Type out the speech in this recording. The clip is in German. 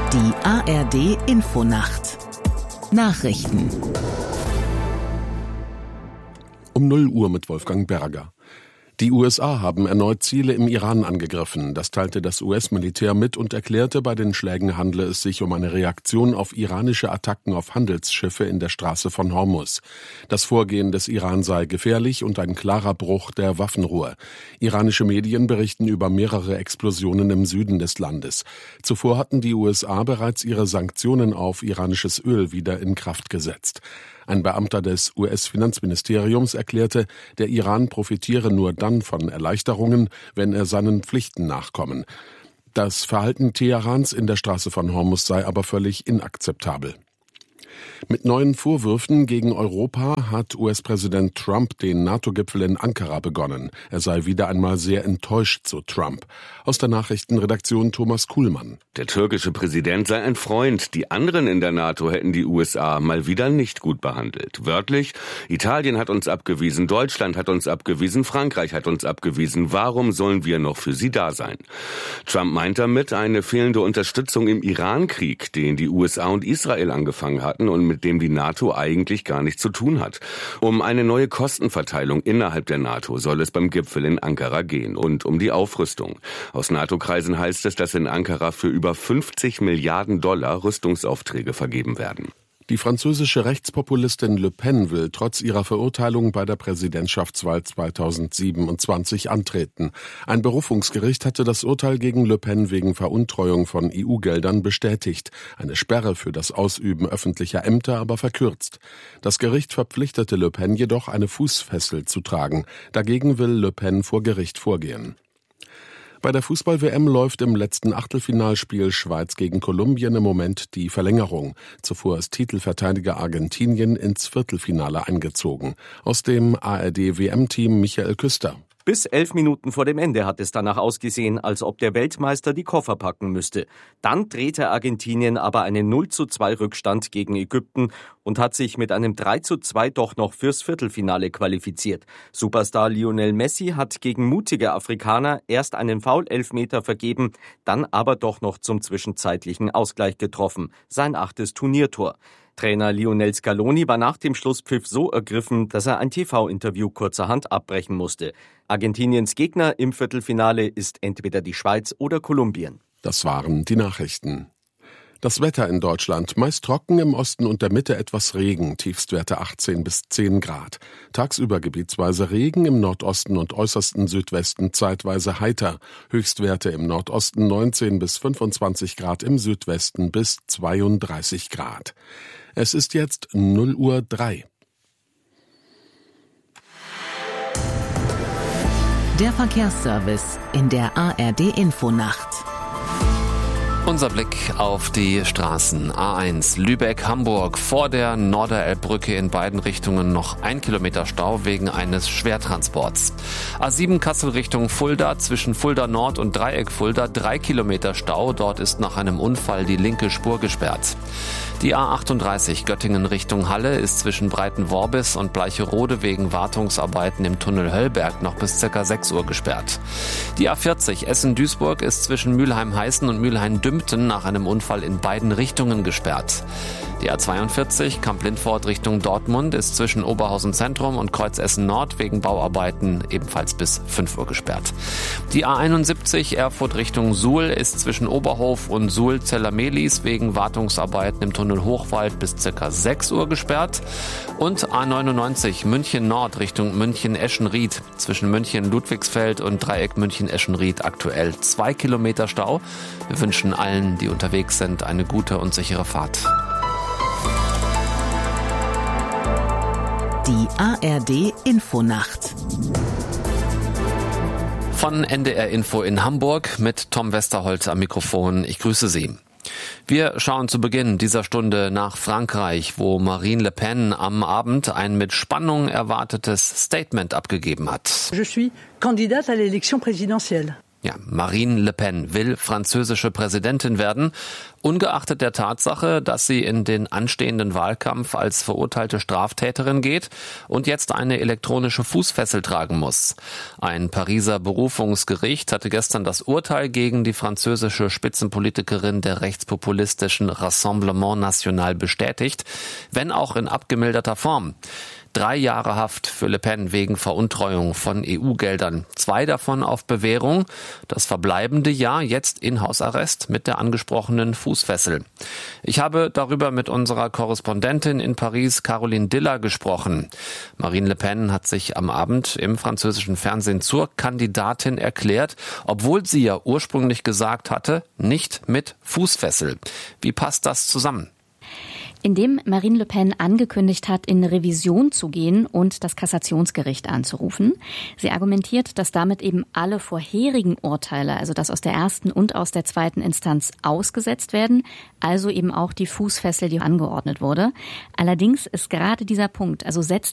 Die ARD-Infonacht. Nachrichten. Um 0 Uhr mit Wolfgang Berger. Die USA haben erneut Ziele im Iran angegriffen. Das teilte das US-Militär mit und erklärte, bei den Schlägen handle es sich um eine Reaktion auf iranische Attacken auf Handelsschiffe in der Straße von Hormuz. Das Vorgehen des Iran sei gefährlich und ein klarer Bruch der Waffenruhe. Iranische Medien berichten über mehrere Explosionen im Süden des Landes. Zuvor hatten die USA bereits ihre Sanktionen auf iranisches Öl wieder in Kraft gesetzt. Ein Beamter des US-Finanzministeriums erklärte, der Iran profitiere nur dann von Erleichterungen, wenn er seinen Pflichten nachkommen. Das Verhalten Teherans in der Straße von Hormuz sei aber völlig inakzeptabel. Mit neuen Vorwürfen gegen Europa hat US-Präsident Trump den NATO-Gipfel in Ankara begonnen. Er sei wieder einmal sehr enttäuscht, so Trump. Aus der Nachrichtenredaktion Thomas Kuhlmann. Der türkische Präsident sei ein Freund. Die anderen in der NATO hätten die USA mal wieder nicht gut behandelt. Wörtlich: Italien hat uns abgewiesen, Deutschland hat uns abgewiesen, Frankreich hat uns abgewiesen. Warum sollen wir noch für sie da sein? Trump meint damit eine fehlende Unterstützung im Iran-Krieg, den die USA und Israel angefangen hatten und mit dem die NATO eigentlich gar nichts zu tun hat. Um eine neue Kostenverteilung innerhalb der NATO soll es beim Gipfel in Ankara gehen und um die Aufrüstung. Aus NATO-Kreisen heißt es, dass in Ankara für über 50 Milliarden Dollar Rüstungsaufträge vergeben werden. Die französische Rechtspopulistin Le Pen will trotz ihrer Verurteilung bei der Präsidentschaftswahl 2027 antreten. Ein Berufungsgericht hatte das Urteil gegen Le Pen wegen Veruntreuung von EU-Geldern bestätigt, eine Sperre für das Ausüben öffentlicher Ämter aber verkürzt. Das Gericht verpflichtete Le Pen jedoch, eine Fußfessel zu tragen. Dagegen will Le Pen vor Gericht vorgehen. Bei der Fußball-WM läuft im letzten Achtelfinalspiel Schweiz gegen Kolumbien im Moment die Verlängerung. Zuvor ist Titelverteidiger Argentinien ins Viertelfinale eingezogen. Aus dem ARD-WM-Team Michael Küster. Bis 11 Minuten vor dem Ende hat es danach ausgesehen, als ob der Weltmeister die Koffer packen müsste. Dann drehte Argentinien aber einen 0:2 Rückstand gegen Ägypten und hat sich mit einem 3:2 doch noch fürs Viertelfinale qualifiziert. Superstar Lionel Messi hat gegen mutige Afrikaner erst einen Foul-Elfmeter vergeben, dann aber doch noch zum zwischenzeitlichen Ausgleich getroffen. Sein 8. Turniertor. Trainer Lionel Scaloni war nach dem Schlusspfiff so ergriffen, dass er ein TV-Interview kurzerhand abbrechen musste. Argentiniens Gegner im Viertelfinale ist entweder die Schweiz oder Kolumbien. Das waren die Nachrichten. Das Wetter in Deutschland: meist trocken, im Osten und der Mitte etwas Regen, Tiefstwerte 18 bis 10 Grad. Tagsüber gebietsweise Regen, im Nordosten und äußersten Südwesten zeitweise heiter. Höchstwerte im Nordosten 19 bis 25 Grad, im Südwesten bis 32 Grad. Es ist jetzt 0:03 Uhr. Der Verkehrsservice in der ARD-Infonacht. Unser Blick auf die Straßen. A1 Lübeck-Hamburg, vor der Norderelbbrücke in beiden Richtungen noch 1 Kilometer Stau wegen eines Schwertransports. A7 Kassel Richtung Fulda, zwischen Fulda Nord und Dreieck Fulda 3 Kilometer Stau. Dort ist nach einem Unfall die linke Spur gesperrt. Die A38 Göttingen Richtung Halle ist zwischen Breitenworbis und Bleicherode wegen Wartungsarbeiten im Tunnel Höllberg noch bis ca. 6 Uhr gesperrt. Die A40 Essen-Duisburg ist zwischen Mülheim-Heißen und Mülheim-Dümpten nach einem Unfall in beiden Richtungen gesperrt. Die A42 Kamp-Lindfort Richtung Dortmund ist zwischen Oberhausen Zentrum und Kreuz Essen Nord wegen Bauarbeiten ebenfalls bis 5 Uhr gesperrt. Die A71 Erfurt Richtung Suhl ist zwischen Oberhof und Suhl-Zellermelis wegen Wartungsarbeiten im Tunnel Hochwald bis ca. 6 Uhr gesperrt. Und A99 München Nord Richtung München-Eschenried zwischen München-Ludwigsfeld und Dreieck München-Eschenried aktuell 2 Kilometer Stau. Wir wünschen allen, die unterwegs sind, eine gute und sichere Fahrt. Die ARD-Infonacht. Von NDR Info in Hamburg mit Tom Westerholt am Mikrofon. Ich grüße Sie. Wir schauen zu Beginn dieser Stunde nach Frankreich, wo Marine Le Pen am Abend ein mit Spannung erwartetes Statement abgegeben hat. Je suis candidate à l'élection présidentielle. Ja, Marine Le Pen will französische Präsidentin werden, ungeachtet der Tatsache, dass sie in den anstehenden Wahlkampf als verurteilte Straftäterin geht und jetzt eine elektronische Fußfessel tragen muss. Ein Pariser Berufungsgericht hatte gestern das Urteil gegen die französische Spitzenpolitikerin der rechtspopulistischen Rassemblement National bestätigt, wenn auch in abgemilderter Form. 3 Jahre Haft für Le Pen wegen Veruntreuung von EU-Geldern. 2 davon auf Bewährung. Das verbleibende Jahr jetzt in Hausarrest mit der angesprochenen Fußfessel. Ich habe darüber mit unserer Korrespondentin in Paris, Caroline Diller, gesprochen. Marine Le Pen hat sich am Abend im französischen Fernsehen zur Kandidatin erklärt, obwohl sie ja ursprünglich gesagt hatte, nicht mit Fußfessel. Wie passt das zusammen? Indem Marine Le Pen angekündigt hat, in Revision zu gehen und das Kassationsgericht anzurufen. Sie argumentiert, dass damit eben alle vorherigen Urteile, also das aus der ersten und aus der zweiten Instanz, ausgesetzt werden, also eben auch die Fußfessel, die angeordnet wurde. Allerdings ist gerade dieser Punkt, also setzt